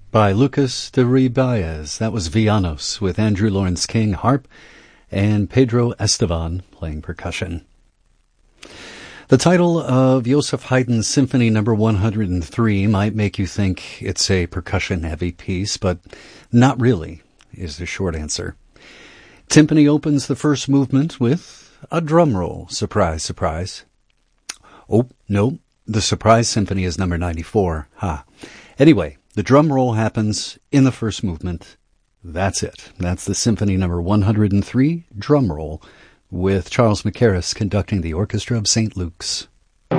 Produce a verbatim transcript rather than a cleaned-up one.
by Lucas de Ribaez. That was Villanos with Andrew Lawrence King harp and Pedro Estevan playing percussion. The title of Joseph Haydn's Symphony Number one hundred three might make you think it's a percussion-heavy piece, but not really, is the short answer. Timpani opens the first movement with a drum roll. Surprise, surprise. Oh, no, the surprise symphony is number ninety-four. Ha. Anyway, the drum roll happens in the first movement. That's it. That's the Symphony Number one hundred three drum roll with Charles Mackerras conducting the Orchestra of Saint Luke's.